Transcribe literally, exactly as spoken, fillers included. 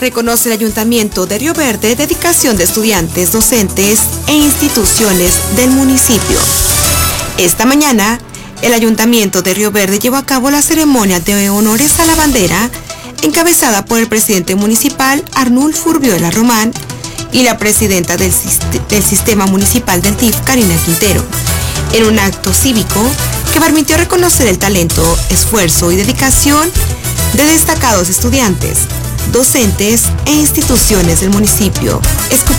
reconoce el Ayuntamiento de Río Verde dedicación de estudiantes, docentes e instituciones del municipio. Esta mañana, el Ayuntamiento de Río Verde llevó a cabo la ceremonia de honores a la bandera, encabezada por el presidente municipal Arnulfo Urbiola Román y la presidenta del, del Sistema Municipal del D I F, Karina Quintero, en un acto cívico que permitió reconocer el talento, esfuerzo y dedicación de destacados estudiantes, docentes e instituciones del municipio. Escuchemos.